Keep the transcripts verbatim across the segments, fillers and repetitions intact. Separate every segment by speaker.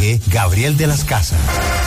Speaker 1: Dirige Gabriel de las Casas.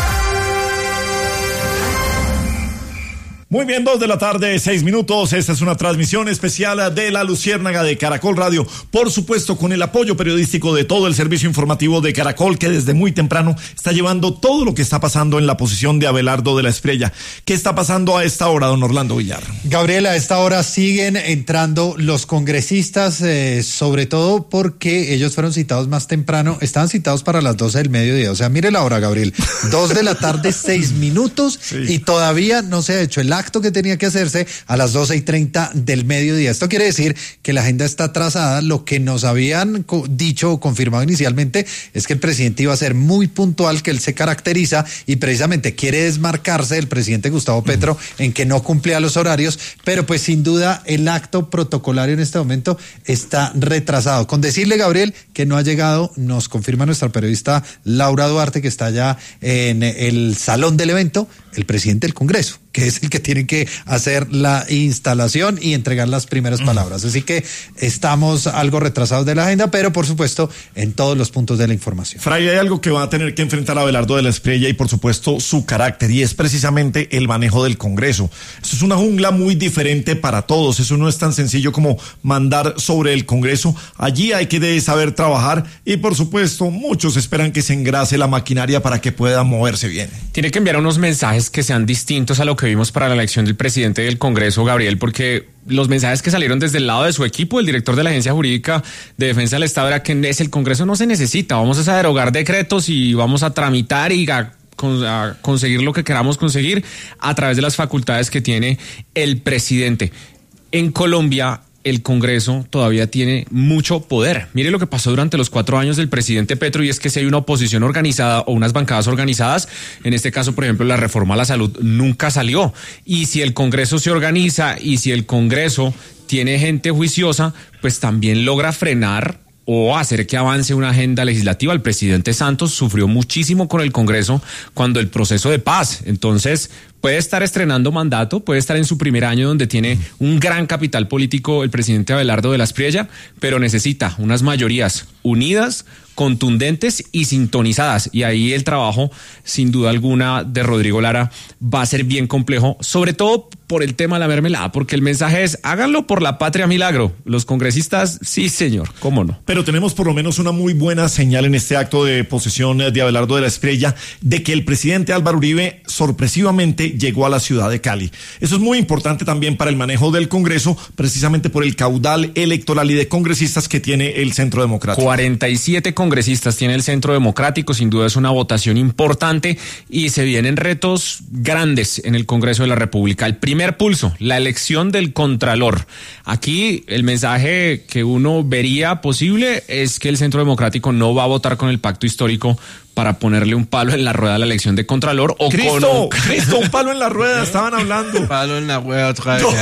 Speaker 2: Muy bien, dos de la tarde, seis minutos. Esta es una transmisión especial de La Luciérnaga de Caracol Radio. Por supuesto, con el apoyo periodístico de todo el servicio informativo de Caracol, que desde muy temprano está llevando todo lo que está pasando en la posición de Abelardo de la Espriella. ¿Qué está pasando a esta hora, don Orlando Villar?
Speaker 3: Gabriela, a esta hora siguen entrando los congresistas, eh, sobre todo porque ellos fueron citados más temprano. Estaban citados para las doce del mediodía. O sea, mire la hora, Gabriel. Dos de la tarde, seis minutos, sí. Y todavía no se ha hecho el acto que tenía que hacerse a las doce y treinta del mediodía. Esto quiere decir que la agenda está atrasada. Lo que nos habían co- dicho o confirmado inicialmente es que el presidente iba a ser muy puntual, que él se caracteriza y precisamente quiere desmarcarse del presidente Gustavo Petro uh-huh. en que no cumplía los horarios, pero pues sin duda el acto protocolario en este momento está retrasado. Con decirle, Gabriel, que no ha llegado, nos confirma nuestra periodista Laura Duarte, que está allá en el salón del evento, el presidente del Congreso, que es el que tiene que hacer la instalación y entregar las primeras palabras. Así que estamos algo retrasados de la agenda, pero por supuesto en todos los puntos de la información.
Speaker 2: Fray, hay algo que va a tener que enfrentar a Abelardo de la Espriella y por supuesto su carácter, y es precisamente el manejo del Congreso. Eso es una jungla muy diferente para todos. Eso no es tan sencillo como mandar sobre el Congreso. Allí hay que saber trabajar y por supuesto muchos esperan que se engrase la maquinaria para que pueda moverse bien.
Speaker 4: Tiene que enviar unos mensajes que sean distintos a lo que vimos para la elección del presidente del Congreso, Gabriel, porque los mensajes que salieron desde el lado de su equipo, el director de la Agencia Jurídica de Defensa del Estado, era que es el Congreso no se necesita, vamos a derogar decretos y vamos a tramitar y a, a conseguir lo que queramos conseguir a través de las facultades que tiene el presidente. En Colombia, el Congreso todavía tiene mucho poder. Mire lo que pasó durante los cuatro años del presidente Petro, y es que si hay una oposición organizada o unas bancadas organizadas, en este caso, por ejemplo, la reforma a la salud nunca salió. Y si el Congreso se organiza y si el Congreso tiene gente juiciosa, pues también logra frenar o hacer que avance una agenda legislativa. El presidente Santos sufrió muchísimo con el Congreso cuando el proceso de paz. Entonces, puede estar estrenando mandato, puede estar en su primer año donde tiene un gran capital político el presidente Abelardo de la Espriella, pero necesita unas mayorías unidas, contundentes y sintonizadas. Y ahí el trabajo, sin duda alguna, de Rodrigo Lara va a ser bien complejo, sobre todo por el tema de la mermelada, porque el mensaje es: háganlo por la patria milagro. Los congresistas, sí señor, cómo no.
Speaker 2: Pero tenemos por lo menos una muy buena señal en este acto de posesión de Abelardo de la Espriella de que el presidente Álvaro Uribe sorpresivamente llegó a la ciudad de Cali. Eso es muy importante también para el manejo del Congreso, precisamente por el caudal electoral y de congresistas que tiene el Centro Democrático.
Speaker 4: cuarenta y siete congresistas tiene el Centro Democrático, sin duda es una votación importante y se vienen retos grandes en el Congreso de la República. El primer pulso, la elección del Contralor. Aquí el mensaje que uno vería posible es que el Centro Democrático no va a votar con el pacto histórico para ponerle un palo en la rueda a la elección de Contralor o
Speaker 2: Cristo,
Speaker 4: con un...
Speaker 2: Cristo, un palo en la rueda, estaban hablando.
Speaker 5: Un palo en la hueva otra vez.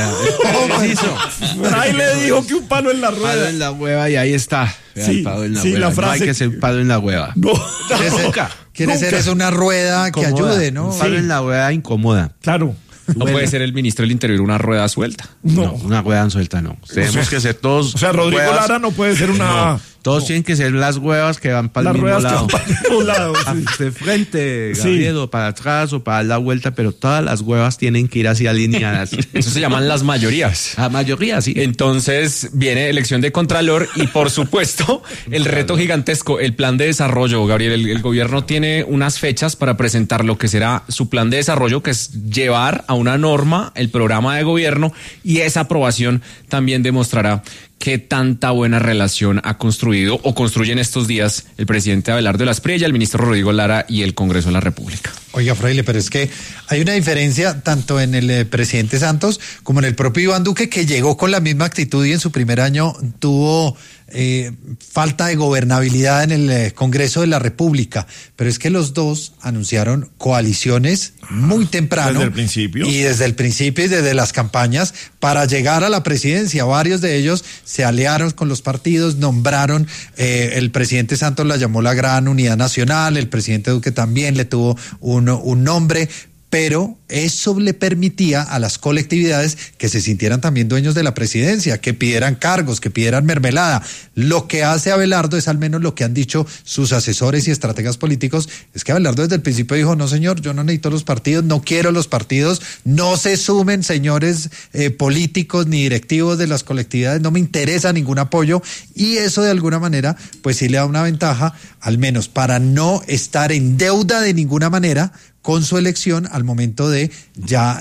Speaker 2: No, ahí le dijo que un palo en la rueda.
Speaker 5: Palo en la hueva y ahí está.
Speaker 2: Sí,
Speaker 5: el palo en la
Speaker 2: sí,
Speaker 5: hueva.
Speaker 2: la frase.
Speaker 5: No hay que ser palo en la hueva.
Speaker 2: No,
Speaker 3: Quiere ser,
Speaker 2: nunca.
Speaker 3: quiere
Speaker 2: nunca.
Speaker 3: ser es una rueda que
Speaker 5: Incomoda.
Speaker 3: ayude, ¿no?
Speaker 5: Un palo
Speaker 2: Sí.
Speaker 5: en la hueva incomoda.
Speaker 2: Claro.
Speaker 4: No puede ser el ministro del Interior una rueda suelta.
Speaker 2: No.
Speaker 5: No, una hueva suelta no. Tenemos
Speaker 2: O sea,
Speaker 5: que ser todos.
Speaker 2: O sea, Rodrigo
Speaker 5: huevas.
Speaker 2: Lara no puede ser una...
Speaker 5: No, todos
Speaker 2: no.
Speaker 5: tienen que ser las huevas que van para
Speaker 2: Las
Speaker 5: el mismo
Speaker 2: ruedas
Speaker 5: lado.
Speaker 2: que van para el lado. Sí.
Speaker 5: De frente,
Speaker 2: Sí.
Speaker 5: Gabriel, o para atrás o para dar la vuelta, pero todas las huevas tienen que ir así alineadas.
Speaker 4: Eso se llaman las mayorías.
Speaker 5: La mayoría, sí.
Speaker 4: Entonces viene elección de Contralor y por supuesto el reto gigantesco, el plan de desarrollo, Gabriel. El, el gobierno tiene unas fechas para presentar lo que será su plan de desarrollo, que es llevar a una norma el programa de gobierno, y esa aprobación también demostrará qué tanta buena relación ha construido o construye en estos días el presidente Abelardo de la Espriella, el ministro Rodrigo Lara y el Congreso de la República.
Speaker 3: Oiga, Fraile, pero es que hay una diferencia tanto en el eh, presidente Santos como en el propio Iván Duque, que llegó con la misma actitud y en su primer año tuvo eh, falta de gobernabilidad en el eh, Congreso de la República. Pero es que los dos anunciaron coaliciones muy temprano.
Speaker 2: Desde el principio.
Speaker 3: Y desde el principio y desde las campañas para llegar a la presidencia. Varios de ellos se aliaron con los partidos, nombraron, eh, el presidente Santos la llamó la Gran Unidad Nacional, el presidente Duque también le tuvo un, un nombre, pero eso le permitía a las colectividades que se sintieran también dueños de la presidencia, que pidieran cargos, que pidieran mermelada. Lo que hace Abelardo es al menos lo que han dicho sus asesores y estrategas políticos, es que Abelardo desde el principio dijo, no señor, yo no necesito los partidos, no quiero los partidos, no se sumen señores eh, políticos ni directivos de las colectividades, no me interesa ningún apoyo, y eso de alguna manera pues sí le da una ventaja, al menos para no estar en deuda de ninguna manera con su elección al momento de ya